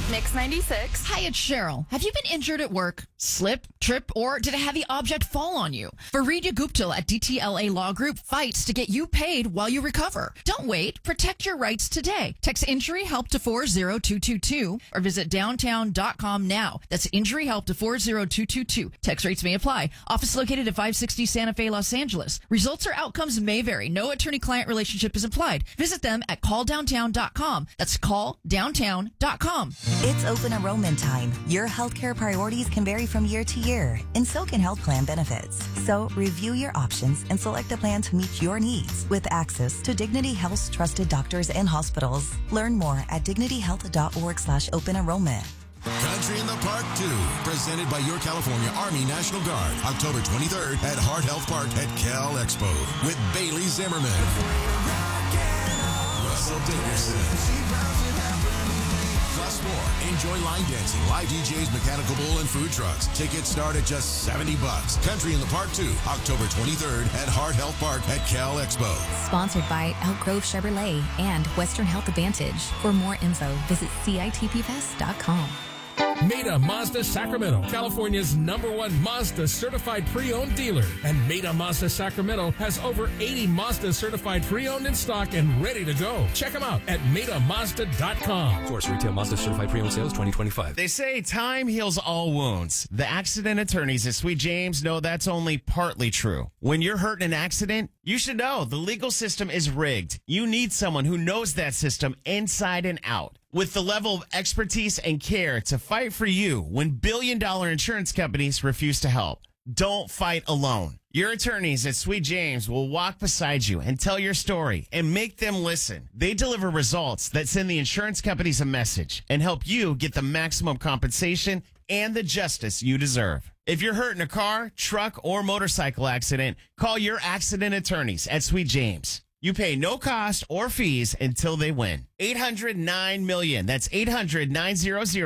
Mix 96. Hi, it's Cheryl. Have you been injured at work? Slip, trip, or did a heavy object fall on you? Faridya Gupta at DTLA Law Group fights to get you paid while you recover. Don't wait. Protect your rights today. Text Injury Help to 40222 or visit downtown.com now. That's Injury Help to 40222. Text rates may apply. Office located at 560 Santa Fe, Los Angeles. Results or outcomes may vary. No attorney-client relationship is implied. Visit them at calldowntown.com. That's calldowntown.com. It's open enrollment time. Your healthcare priorities can vary from year to year, and so can health plan benefits. So review your options and select a plan to meet your needs with access to Dignity Health's trusted doctors and hospitals. Learn more at dignityhealth.org/open enrollment. Country in the Park 2, presented by your California Army National Guard, October 23rd at Heart Health Park at Cal Expo with Bailey Zimmerman, Russell Dickerson. Plus more. Enjoy line dancing, live DJs, mechanical bull, and food trucks. Tickets start at just $70. Country in the Park 2, October 23rd at Heart Health Park at Cal Expo. Sponsored by Elk Grove Chevrolet and Western Health Advantage. For more info, visit CITPFest.com. Maida Mazda Sacramento, California's #1 Mazda certified pre-owned dealer. And Maida Mazda Sacramento has over 80 Mazda certified pre-owned in stock and ready to go. Check them out at MaidaMazda.com. Source retail Mazda certified pre-owned sales 2025. They say time heals all wounds. The accident attorneys at Sweet James know that's only partly true. When you're hurt in an accident, you should know the legal system is rigged. You need someone who knows that system inside and out, with the level of expertise and care to fight for you when billion-dollar insurance companies refuse to help. Don't fight alone. Your attorneys at Sweet James will walk beside you and tell your story and make them listen. They deliver results that send the insurance companies a message and help you get the maximum compensation and the justice you deserve. If you're hurt in a car, truck, or motorcycle accident, call your accident attorneys at Sweet James. You pay no cost or fees until they win. 800-9-MILLION. That's 800-900.